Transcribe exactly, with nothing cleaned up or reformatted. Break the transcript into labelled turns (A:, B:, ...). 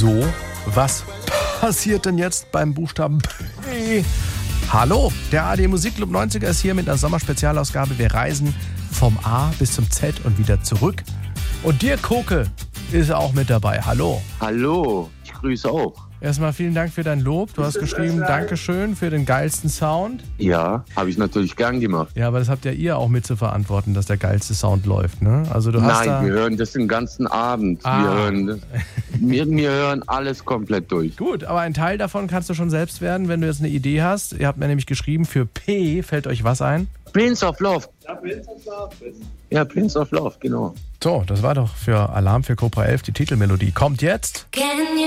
A: So, was passiert denn jetzt beim Buchstaben P? Hallo, der A R D Musikclub neunziger ist hier mit einer Sommerspezialausgabe. Wir reisen vom A bis zum Z und wieder zurück. Und Dirk Koke ist auch mit dabei. Hallo.
B: Hallo, ich grüße auch.
A: Erstmal vielen Dank für dein Lob. Du hast geschrieben, Dankeschön für den geilsten Sound.
B: Ja, habe ich natürlich gern gemacht.
A: Ja, aber das habt ja ihr auch mit zu verantworten, dass der geilste Sound läuft, ne? Also du hast
B: Nein,
A: da
B: wir hören das den ganzen Abend.
A: Ah.
B: Wir, hören das, wir, wir hören alles komplett durch.
A: Gut, aber ein Teil davon kannst du schon selbst werden, wenn du jetzt eine Idee hast. Ihr habt mir nämlich geschrieben, für P fällt euch was ein?
B: Prince of Love.
C: Ja, Prince of Love.
B: Ja, Prince of Love, genau.
A: So, das war doch für Alarm für Cobra elf die Titelmelodie. Kommt jetzt.
D: Can you